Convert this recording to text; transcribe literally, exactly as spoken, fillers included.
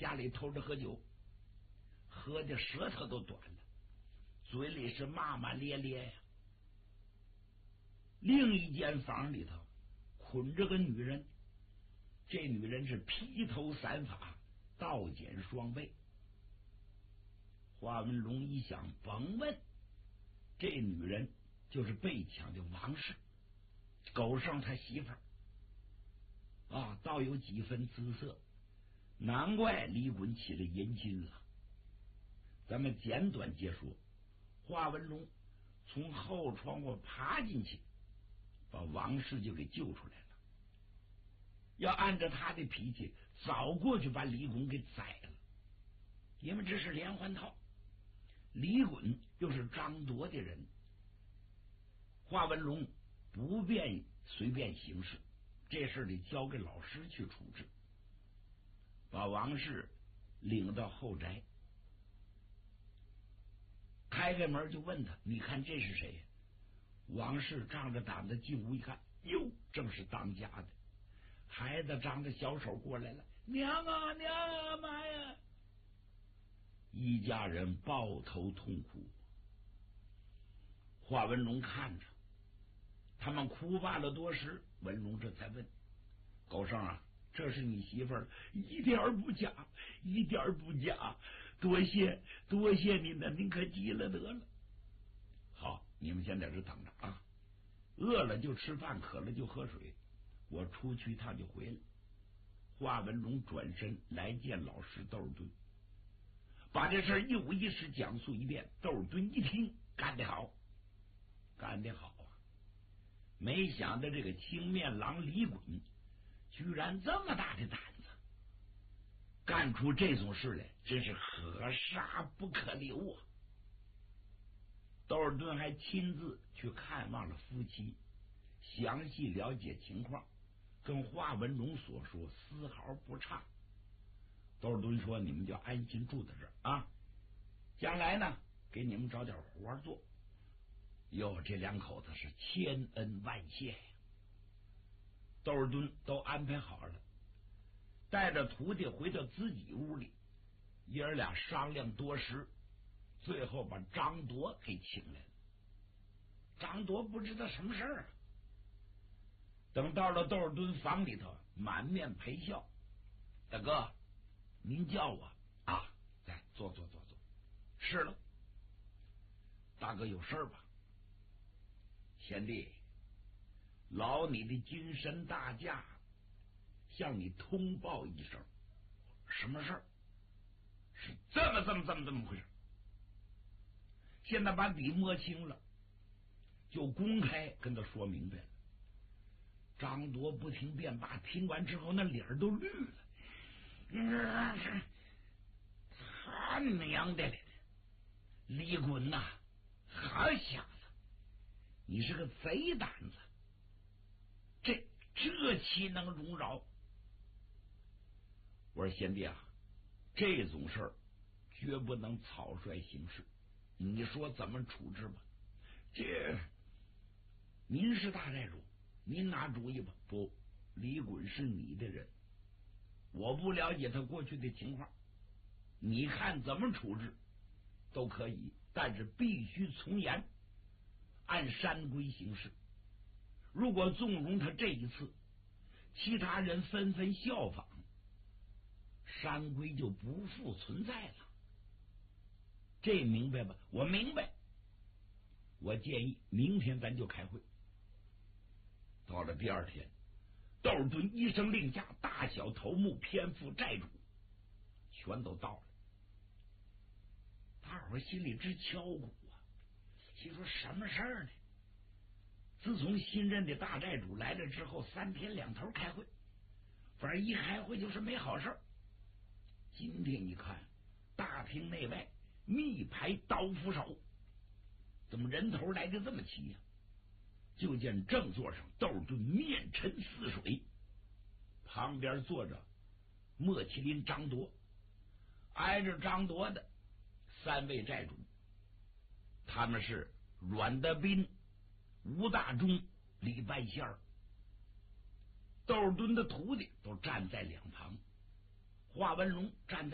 家里偷着喝酒，喝的舌头都短了，嘴里是骂骂咧咧呀。另一间房里头捆着个女人，这女人是披头散发，倒剪双背。华文龙一想，甭问，这女人就是被抢的王氏，狗剩他媳妇儿啊，倒有几分姿色，难怪李衮起了淫心了。咱们简短接说，华文龙从后窗户爬进去，把王氏就给救出来了。要按照他的脾气，早过去把李衮给宰了，因为这是连环套。李衮又是张铎的人，华文龙不便随便行事，这事得交给老师去处置。把王氏领到后宅，开开门就问他：“你看这是谁呀？”王氏仗着胆子进屋一看，哟，正是当家的。孩子张着小手过来了：“娘啊，娘啊，妈呀！”一家人抱头痛哭。华文龙看着他们哭罢了多时，文龙这才问：“狗剩啊，这是你媳妇儿？”“一点儿不假，一点儿不假，多谢多谢您了，您可急了得了。”“好，你们先在这等着啊，饿了就吃饭，渴了就喝水，我出去一趟就回来。”华文龙转身来见老师窦尔敦，把这事一五一十讲述一遍。窦尔敦一听，干得好，干得好啊！没想到这个青面郎李衮居然这么大的胆子，干出这种事来，真是可杀不可留啊！窦尔敦还亲自去看望了夫妻，详细了解情况，跟华文龙所说丝毫不差。窦尔敦说：“你们就安心住在这儿啊，将来呢给你们找点活做。”哟，这两口子是千恩万谢呀！窦尔敦都安排好了，带着徒弟回到自己屋里，爷儿俩商量多时，最后把张铎给请来了。张铎不知道什么事儿啊，等到了窦尔敦房里头，满面陪笑：“大哥，您叫我啊，来坐坐坐坐。”“是了，大哥有事儿吧？”“贤弟，劳你的金身大驾，向你通报一声。”“什么事儿？”“是这么这么这么这么回事。现在把底摸清了，就公开跟他说明白了。”张铎不听便罢，听完之后那脸都绿了。“这是他娘的嘞！李衮呐，好小子，你是个贼胆子，这这岂能容饶？”我说：“贤弟啊，这种事儿绝不能草率行事，你说怎么处置吧？”“这您是大寨主，您拿主意吧。”“不，李衮是你的人，我不了解他过去的情况，你看怎么处置都可以，但是必须从严，按山规行事。如果纵容他这一次，其他人纷纷效仿，山规就不复存在了。这明白吧？”“我明白。我建议明天咱就开会。”到了第二天，窦尔敦一声令下，大小头目、偏副、寨主全都到了。大伙儿心里直敲鼓啊，心说什么事儿呢？自从新任的大寨主来了之后，三天两头开会，反正一开会就是没好事儿。今天一看，大厅内外密排刀斧手，怎么人头来的这么齐呀、啊？就见正座上窦尔敦面沉似水，旁边坐着莫麒麟、张铎，挨着张铎的三位寨主，他们是阮德斌、吴大忠、李半仙儿。窦尔敦的徒弟都站在两旁，华文龙站在